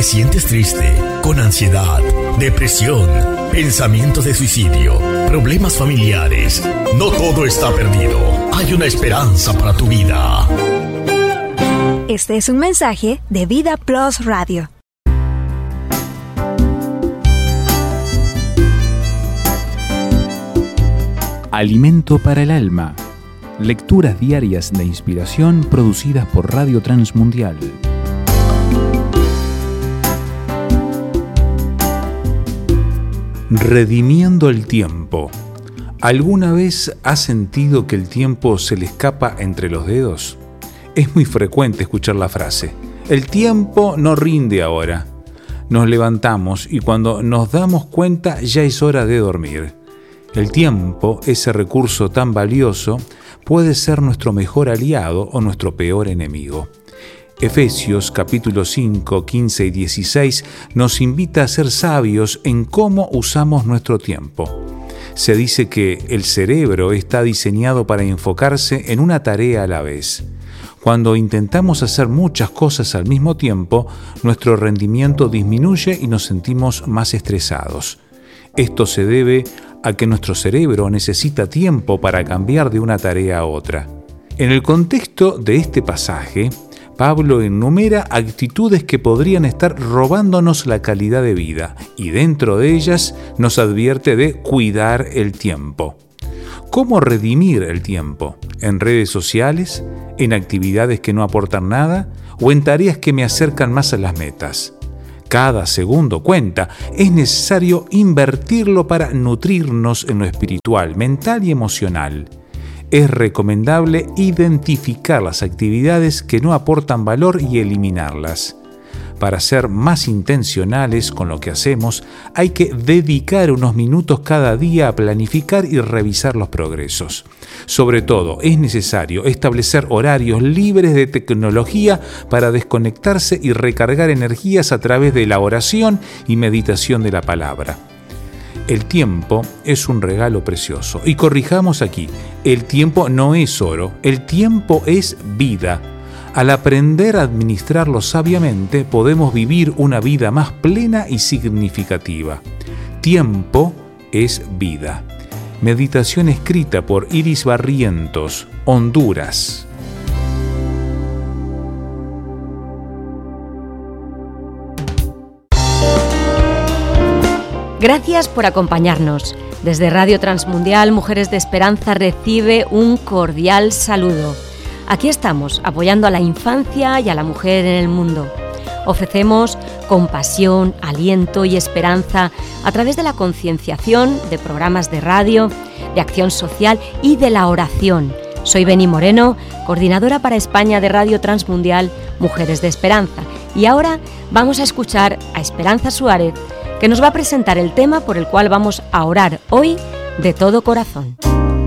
sientes triste, con ansiedad, depresión, pensamientos de suicidio, problemas familiares, no todo está perdido. Hay una esperanza para tu vida. Este es un mensaje de Vida Plus Radio. Alimento para el alma. Lecturas diarias de inspiración producidas por Radio Transmundial. Redimiendo el tiempo. ¿Alguna vez has sentido que el tiempo se le escapa entre los dedos? Es muy frecuente escuchar la frase: el tiempo no rinde ahora. Nos levantamos y cuando nos damos cuenta ya es hora de dormir. El tiempo, ese recurso tan valioso, puede ser nuestro mejor aliado o nuestro peor enemigo. Efesios capítulo 5, 15 y 16 nos invita a ser sabios en cómo usamos nuestro tiempo. Se dice que el cerebro está diseñado para enfocarse en una tarea a la vez. Cuando intentamos hacer muchas cosas al mismo tiempo, nuestro rendimiento disminuye y nos sentimos más estresados. Esto se debe a que nuestro cerebro necesita tiempo para cambiar de una tarea a otra. En el contexto de este pasaje, Pablo enumera actitudes que podrían estar robándonos la calidad de vida y dentro de ellas nos advierte de cuidar el tiempo. ¿Cómo redimir el tiempo? ¿En redes sociales? ¿En actividades que no aportan nada? ¿O en tareas que me acercan más a las metas? Cada segundo cuenta. Es necesario invertirlo para nutrirnos en lo espiritual, mental y emocional. Es recomendable identificar las actividades que no aportan valor y eliminarlas. Para ser más intencionales con lo que hacemos, hay que dedicar unos minutos cada día a planificar y revisar los progresos. Sobre todo, es necesario establecer horarios libres de tecnología para desconectarse y recargar energías a través de la oración y meditación de la palabra. El tiempo es un regalo precioso. Y corrijamos aquí, el tiempo no es oro, el tiempo es vida. Al aprender a administrarlo sabiamente, podemos vivir una vida más plena y significativa. Tiempo es vida. Meditación escrita por Iris Barrientos, Honduras. Gracias por acompañarnos. Desde Radio Transmundial, Mujeres de Esperanza recibe un cordial saludo. Aquí estamos, apoyando a la infancia y a la mujer en el mundo. Ofrecemos compasión, aliento y esperanza a través de la concienciación, de programas de radio, de acción social y de la oración. Soy Beni Moreno, coordinadora para España de Radio Transmundial, Mujeres de Esperanza. Y ahora vamos a escuchar a Esperanza Suárez, que nos va a presentar el tema por el cual vamos a orar hoy de todo corazón.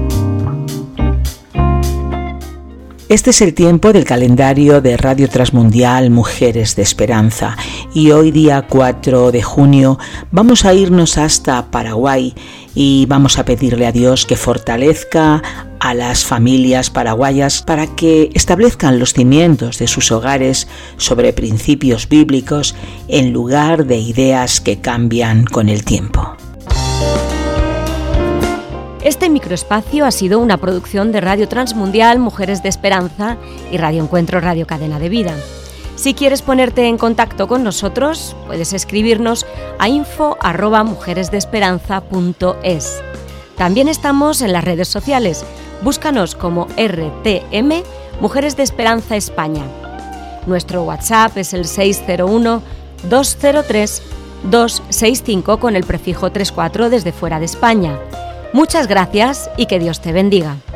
Este es el tiempo del calendario de Radio Transmundial Mujeres de Esperanza y hoy día 4 de junio vamos a irnos hasta Paraguay y vamos a pedirle a Dios que fortalezca a las familias paraguayas para que establezcan los cimientos de sus hogares sobre principios bíblicos en lugar de ideas que cambian con el tiempo. Este microespacio ha sido una producción de Radio Transmundial, Mujeres de Esperanza y Radio Encuentro, Radio Cadena de Vida. Si quieres ponerte en contacto con nosotros, puedes escribirnos a info@mujeresdeesperanza.es. También estamos en las redes sociales. Búscanos como RTM, Mujeres de Esperanza España. Nuestro WhatsApp es el 601-203-265 con el prefijo 34 desde fuera de España. Muchas gracias y que Dios te bendiga.